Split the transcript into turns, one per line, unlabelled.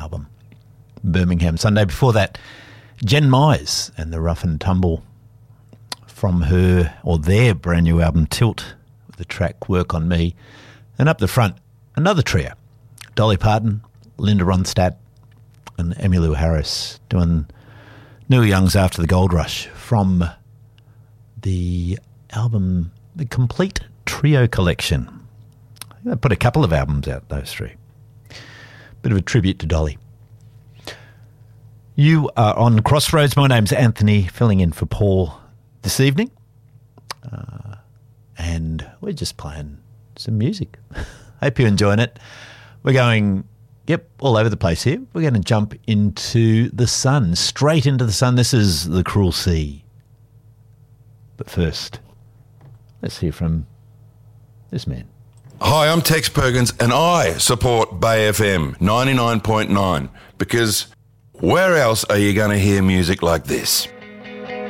album, Birmingham Sunday. Before that, Jen Myers and the Rough and Tumble from their brand new album Tilt, with the track Work on Me. And up the front, another trio, Dolly Parton, Linda Ronstadt and Emmylou Harris, doing Neil Young's After the Gold Rush from the album The Complete Trio Collection. They put a couple of albums out, those three. Bit of a tribute to Dolly. You are on Crossroads. My name's Anthony, filling in for Paul this evening. And we're just playing some music. Hope you're enjoying it. We're going, all over the place here. We're going to jump into the sun, straight into the sun. This is The Cruel Sea. But first, let's hear from this man.
Hi, I'm Tex Perkins, and I support Bay FM 99.9 because where else are you going to hear music like this?